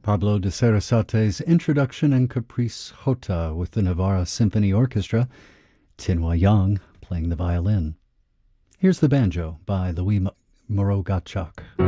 Pablo de Sarasate's introduction and Caprice Jota with the Navarra Symphony Orchestra, Tinhua Yang playing the violin. Here's the banjo by Louis Moreau Gottschalk.